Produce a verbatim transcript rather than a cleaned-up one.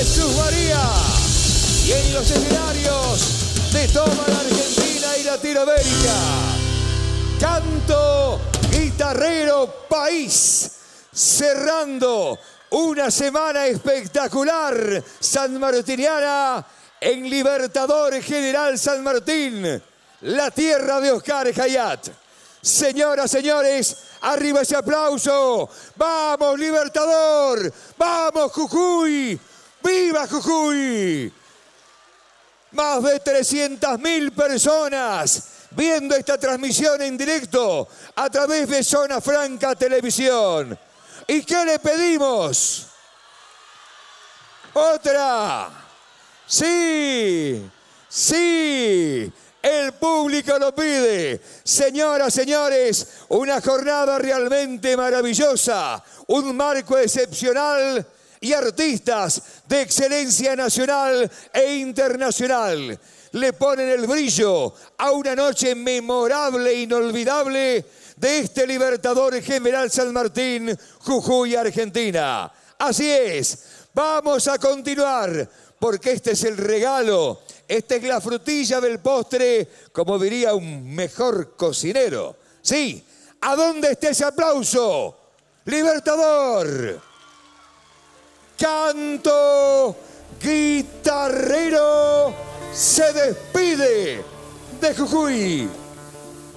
Jesús María. Y en los escenarios de toda la Argentina y Latinoamérica, Canto Guitarrero País, cerrando una semana espectacular sanmartiniana en Libertador General San Martín, la tierra de Oscar Hayat. Señoras, señores, arriba ese aplauso. ¡Vamos, Libertador! ¡Vamos, Jujuy! ¡Viva Jujuy! Más de trescientas mil personas viendo esta transmisión en directo a través de Zona Franca Televisión. ¿Y qué le pedimos? ¡Otra! ¡Sí! ¡Sí! El público lo pide. Señoras, señores, una jornada realmente maravillosa, un marco excepcional y artistas de excelencia nacional e internacional le ponen el brillo a una noche memorable e inolvidable de este Libertador General San Martín, Jujuy, Argentina. Así es, vamos a continuar, porque este es el regalo, esta es la frutilla del postre, como diría un mejor cocinero. Sí, ¿a dónde está ese aplauso? Libertador. Canto Guitarrero se despide de Jujuy.